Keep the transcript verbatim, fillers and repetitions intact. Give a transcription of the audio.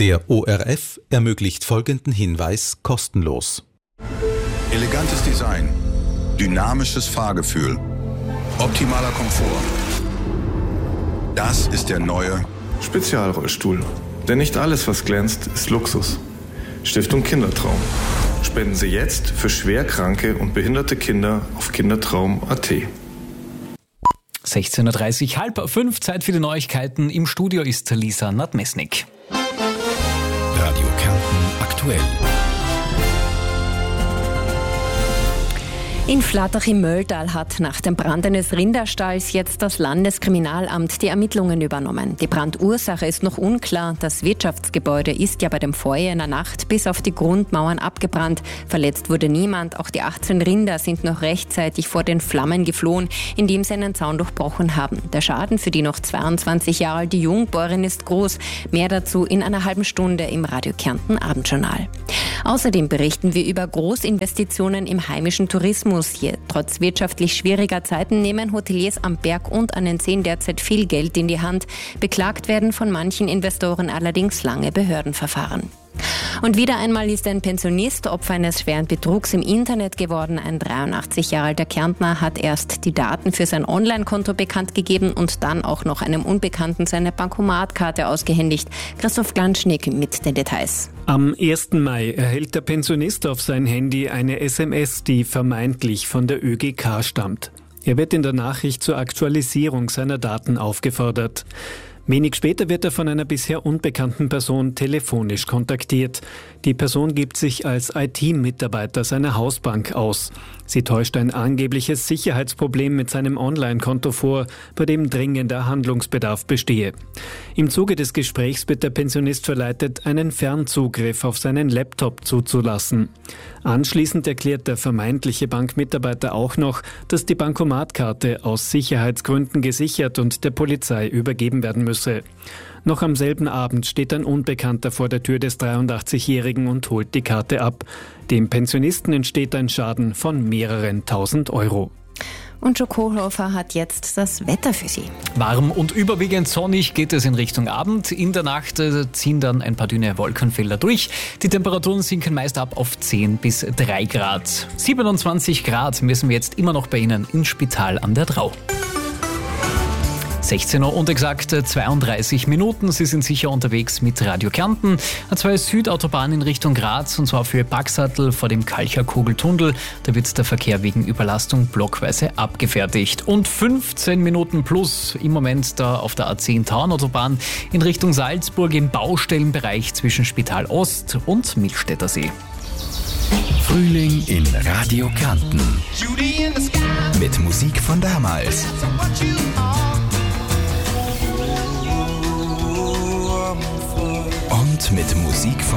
Der O R F ermöglicht folgenden Hinweis kostenlos. Elegantes Design, dynamisches Fahrgefühl, optimaler Komfort. Das ist der neue Spezialrollstuhl. Denn nicht alles, was glänzt, ist Luxus. Stiftung Kindertraum. Spenden Sie jetzt für schwerkranke und behinderte Kinder auf kindertraum punkt a t. sechzehn Uhr dreißig, halb fünf, Zeit für die Neuigkeiten. Im Studio ist Lisa Nadmesnik. Radio Kärnten aktuell. In Flattach im Mölltal hat nach dem Brand eines Rinderstalls jetzt das Landeskriminalamt die Ermittlungen übernommen. Die Brandursache ist noch unklar. Das Wirtschaftsgebäude ist ja bei dem Feuer in der Nacht bis auf die Grundmauern abgebrannt. Verletzt wurde niemand. Auch die achtzehn Rinder sind noch rechtzeitig vor den Flammen geflohen, indem sie einen Zaun durchbrochen haben. Der Schaden für die noch zweiundzwanzig Jahre alte Jungbäuerin ist groß. Mehr dazu in einer halben Stunde im Radio Kärnten Abendjournal. Außerdem berichten wir über Großinvestitionen im heimischen Tourismus. Hier, trotz wirtschaftlich schwieriger Zeiten, nehmen Hoteliers am Berg und an den Seen derzeit viel Geld in die Hand. Beklagt werden von manchen Investoren allerdings lange Behördenverfahren. Und wieder einmal ist ein Pensionist Opfer eines schweren Betrugs im Internet geworden. Ein dreiundachtzig Jahre alter Kärntner hat erst die Daten für sein Online-Konto bekannt gegeben und dann auch noch einem Unbekannten seine Bankomatkarte ausgehändigt. Christoph Glanschnick mit den Details. Am ersten Mai erhält der Pensionist auf sein Handy eine S M S, die vermeintlich von der Ö G K stammt. Er wird in der Nachricht zur Aktualisierung seiner Daten aufgefordert. Wenig später wird er von einer bisher unbekannten Person telefonisch kontaktiert. Die Person gibt sich als I T-Mitarbeiter seiner Hausbank aus. Sie täuscht ein angebliches Sicherheitsproblem mit seinem Online-Konto vor, bei dem dringender Handlungsbedarf bestehe. Im Zuge des Gesprächs wird der Pensionist verleitet, einen Fernzugriff auf seinen Laptop zuzulassen. Anschließend erklärt der vermeintliche Bankmitarbeiter auch noch, dass die Bankomatkarte aus Sicherheitsgründen gesichert und der Polizei übergeben werden müsse. Noch am selben Abend steht ein Unbekannter vor der Tür des dreiundachtzigjährigen und holt die Karte ab. Dem Pensionisten entsteht ein Schaden von mehreren tausend Euro. Und Jo Kohlhofer hat jetzt das Wetter für Sie. Warm und überwiegend sonnig geht es in Richtung Abend. In der Nacht ziehen dann ein paar dünne Wolkenfelder durch. Die Temperaturen sinken meist ab auf zehn bis drei Grad. siebenundzwanzig Grad messen wir jetzt immer noch bei Ihnen im Spital an der Drau. sechzehn Uhr und exakt zweiunddreißig Minuten. Sie sind sicher unterwegs mit Radio Kärnten. A zwei Südautobahn in Richtung Graz, und zwar für Baxattel vor dem Kalcher-Kugeltunnel. Da wird der Verkehr wegen Überlastung blockweise abgefertigt. Und fünfzehn Minuten plus im Moment da auf der A zehn Tauernautobahn in Richtung Salzburg im Baustellenbereich zwischen Spital Ost und Milstädter See. Frühling in Radio Kärnten. Mit Musik von damals. Und mit Musik von